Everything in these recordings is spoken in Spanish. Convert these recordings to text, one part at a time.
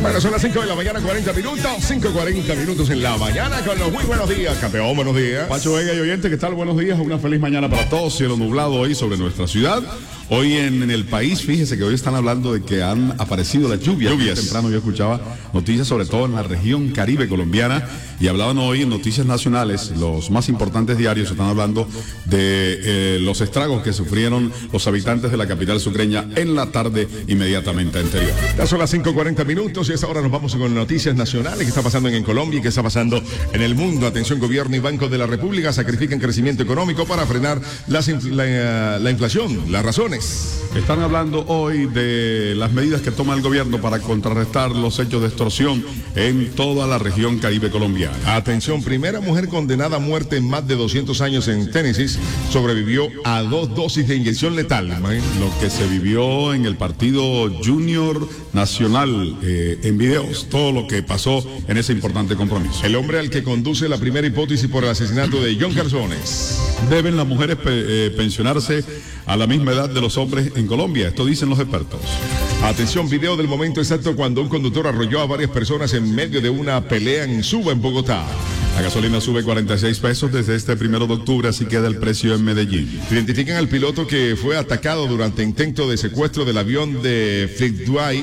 Bueno, son las 5 de la mañana, 40 minutos. 5:40 minutos en la mañana con los muy buenos días, campeón. Buenos días. Pacho Vega y oyente, ¿qué tal? Buenos días. Una feliz mañana para todos. Cielo nublado hoy sobre nuestra ciudad. Hoy en el país, fíjese que hoy están hablando de que han aparecido las lluvias. Temprano yo escuchaba noticias sobre todo en la región Caribe colombiana y hablaban hoy en noticias nacionales, los más importantes diarios están hablando de los estragos que sufrieron los habitantes de la capital sucreña en la tarde inmediatamente anterior. Ya son las 5:40 minutos y a esta hora nos vamos con noticias nacionales. ¿Qué está pasando en Colombia y qué está pasando en el mundo? Atención, gobierno y Banco de la República sacrifican crecimiento económico para frenar la inflación. Las razones. Están hablando hoy de las medidas que toma el gobierno para contrarrestar los hechos de extorsión en toda la región Caribe colombiana. Atención, primera mujer condenada a muerte en más de 200 años en Tennessee sobrevivió a 2 dosis de inyección letal. Lo que se vivió en el partido Junior Nacional en videos, todo lo que pasó en ese importante compromiso. El hombre al que conduce la primera hipótesis por el asesinato de John Carzones. ¿Deben las mujeres pensionarse a la misma edad de los hombres en Colombia? Esto dicen los expertos. Atención, video del momento exacto cuando un conductor arrolló a varias personas en medio de una pelea en Suba, en Bogotá. La gasolina sube 46 pesos desde este 1 de octubre, así queda el precio en Medellín. Identifican al piloto que fue atacado durante intento de secuestro del avión de Flightway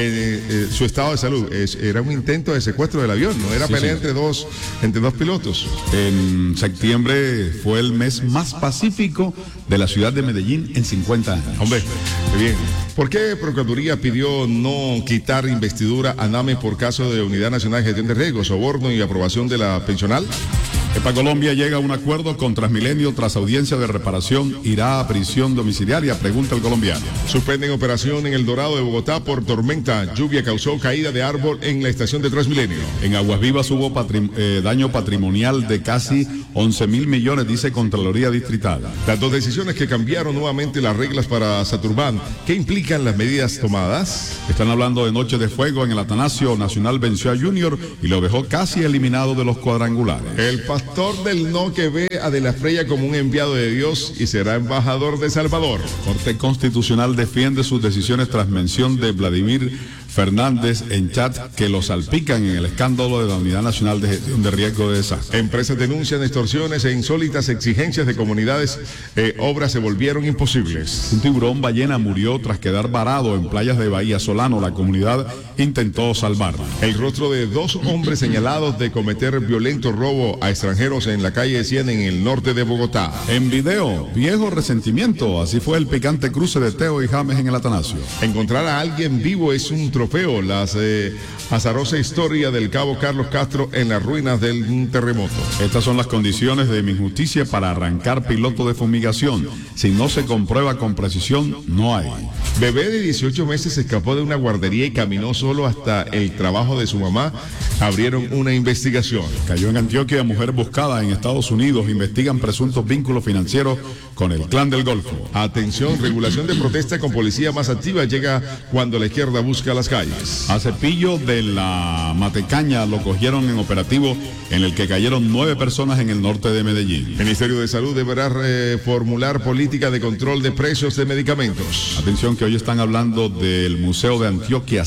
su estado de salud. Era un intento de secuestro del avión, no era pelea entre dos pilotos. En septiembre fue el mes más pacífico de la ciudad de Medellín en 50 años. Hombre, qué bien. ¿Por qué Procuraduría pidió no quitar investidura a NAME por caso de Unidad Nacional de Gestión de Riesgos, soborno y aprobación de la pensional? EPA Colombia llega a un acuerdo con Transmilenio tras audiencia de reparación. ¿Irá a prisión domiciliaria? Pregunta el colombiano. Suspenden operación en El Dorado de Bogotá por tormenta. Lluvia causó caída de árbol en la estación de Transmilenio. En Aguas Vivas hubo daño patrimonial de casi 11.000 millones, dice Contraloría Distrital. Las dos decisiones que cambiaron nuevamente las reglas para Saturbán. ¿Qué implican las medidas tomadas? Están hablando de noche de fuego en el Atanasio. Nacional venció a Junior y lo dejó casi eliminado de los cuadrangulares. El pastor del no que ve a De la Espriella como un enviado de Dios y será embajador de Salvador. Corte Constitucional defiende sus decisiones tras mención de Vladimir Fernández en chat que lo salpican en el escándalo de la Unidad Nacional de Gestión de Riesgo de Desastre. Empresas denuncian extorsiones e insólitas exigencias de comunidades. Obras se volvieron imposibles. Un tiburón ballena murió tras quedar varado en playas de Bahía Solano. La comunidad intentó salvarlo. El rostro de 2 hombres señalados de cometer violento robo a extranjeros en la calle 100 en el norte de Bogotá. En video, viejo resentimiento. Así fue el picante cruce de Teo y James en el Atanasio. Encontrar a alguien vivo es un trofeo. La azarosa historia del cabo Carlos Castro en las ruinas del terremoto. Estas son las condiciones de mi injusticia para arrancar piloto de fumigación. Si no se comprueba con precisión, no hay. Bebé de 18 meses escapó de una guardería y caminó solo hasta el trabajo de su mamá. Abrieron una investigación. Cayó en Antioquia mujer buscada en Estados Unidos. Investigan presuntos vínculos financieros con el clan del Golfo. Atención, regulación de protesta con policía más activa llega cuando la izquierda busca las calles. A Cepillo de la Matecaña lo cogieron en operativo en el que cayeron 9 personas en el norte de Medellín. El Ministerio de Salud deberá formular política de control de precios de medicamentos. Atención que hoy están hablando del Museo de Antioquia,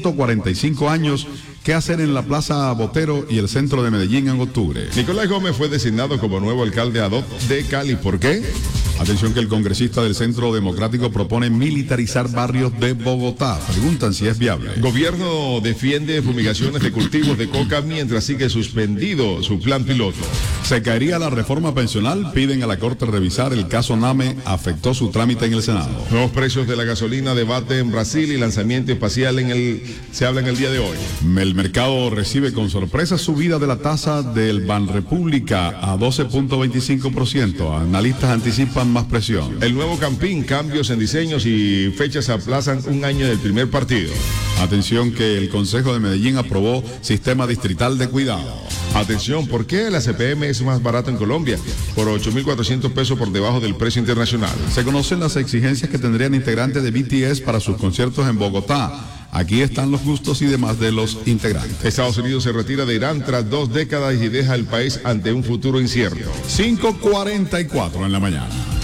145 años. ¿Qué hacer en la Plaza Botero y el centro de Medellín en octubre? Nicolás Gómez fue designado como nuevo alcalde ad hoc de Cali. ¿Por qué? Atención que el congresista del Centro Democrático propone militarizar barrios de Bogotá. Preguntan si es viable. Gobierno defiende fumigaciones de cultivos de coca mientras sigue suspendido su plan piloto. Se caería la reforma pensional. Piden a la Corte revisar el caso NAME. Afectó su trámite en el Senado. Nuevos precios de la gasolina, debate en Brasil y lanzamiento espacial se habla en el día de hoy. El mercado recibe con sorpresa subida de la tasa del Banrepública a 12.25%. Analistas anticipan más presión. El nuevo Campín, cambios en diseños y fechas aplazan un año del primer partido. Atención que el Consejo de Medellín aprobó sistema distrital de cuidado. Atención, ¿por qué la CPM es más barato en Colombia? Por 8.400 pesos por debajo del precio internacional. Se conocen las exigencias que tendrían integrantes de BTS para sus conciertos en Bogotá. Aquí están los gustos y demás de los integrantes. Estados Unidos se retira de Irán tras 2 décadas y deja el país ante un futuro incierto. 5:44 en la mañana.